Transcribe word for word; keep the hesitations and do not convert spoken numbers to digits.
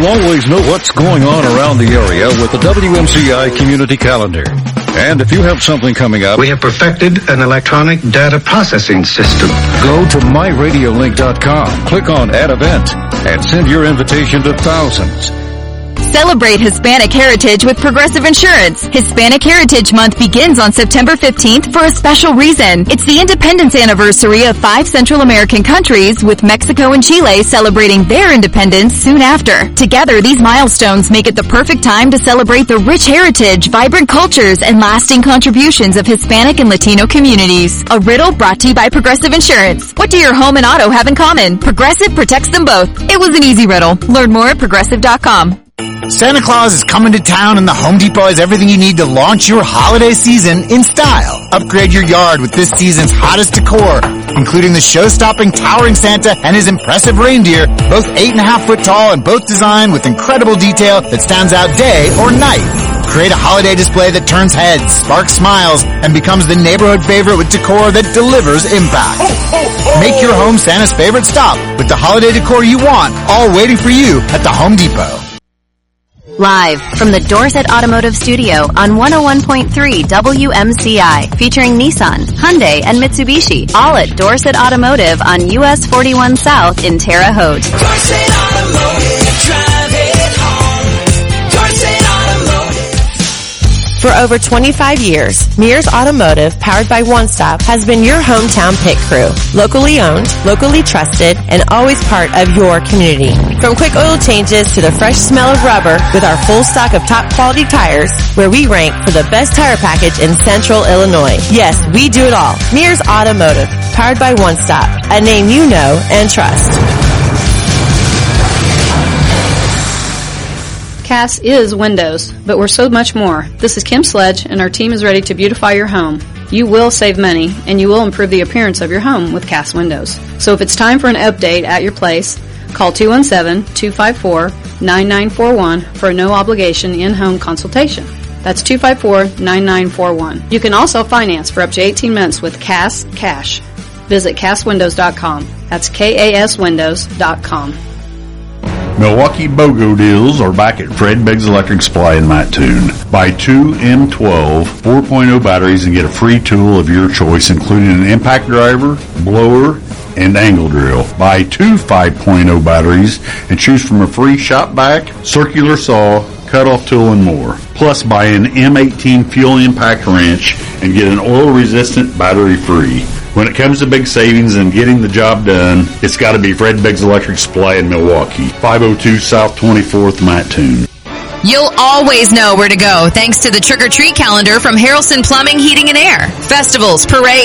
You'll always know what's going on around the area with the W M C I Community Calendar. And if you have something coming up, we have perfected an electronic data processing system. Go to my radio link dot com, click on Add Event, and send your invitation to thousands. Celebrate Hispanic Heritage with Progressive Insurance. Hispanic Heritage Month begins on September fifteenth for a special reason. It's the independence anniversary of five Central American countries, with Mexico and Chile celebrating their independence soon after. Together, these milestones make it the perfect time to celebrate the rich heritage, vibrant cultures, and lasting contributions of Hispanic and Latino communities. A riddle brought to you by Progressive Insurance. What do your home and auto have in common? Progressive protects them both. It was an easy riddle. Learn more at progressive dot com. Santa Claus is coming to town, and the Home Depot has everything you need to launch your holiday season in style. Upgrade your yard with this season's hottest decor, including the show-stopping towering Santa and his impressive reindeer, both eight and a half foot tall and both designed with incredible detail that stands out day or night. Create a holiday display that turns heads, sparks smiles, and becomes the neighborhood favorite with decor that delivers impact. Make your home Santa's favorite stop with the holiday decor you want, all waiting for you at the Home Depot. Live from the Dorset Automotive Studio on one oh one point three W M C I, featuring Nissan, Hyundai, and Mitsubishi, all at Dorset Automotive on U S forty-one South in Terre Haute. Dorset Automotive, drive it home. Dorset Automotive. For over twenty-five years, Mears Automotive, powered by One Stop, has been your hometown pit crew. Locally owned, locally trusted, and always part of your community. From quick oil changes to the fresh smell of rubber, with our full stock of top quality tires, where we rank for the best tire package in Central Illinois. Yes, we do it all. Mears Automotive, powered by One Stop, a name you know and trust. Cass is windows, but we're so much more. This is Kim Sledge, and our team is ready to beautify your home. You will save money, and you will improve the appearance of your home with Cass Windows. So if it's time for an update at your place, call two one seven, two five four, nine nine four one for a no-obligation in-home consultation. That's two five four, nine nine four one. You can also finance for up to eighteen months with Cass Cash. Visit Cass Windows dot com. That's K A S Windows dot com. Milwaukee BOGO deals are back at Fred Beggs Electric Supply in Mattoon. Buy two M twelve four point oh batteries and get a free tool of your choice, including an impact driver, blower, and angle drill. Buy two five point oh batteries and choose from a free shop vac, circular saw, cutoff tool, and more. Plus, buy an M eighteen fuel impact wrench and get an oil-resistant battery free. When it comes to big savings and getting the job done, it's got to be Fred Beggs Electric Supply in Milwaukee. five oh two South twenty-fourth, Mattoon. You'll always know where to go thanks to the Trick or Treat calendar from Harrelson Plumbing, Heating, and Air. Festivals, parades,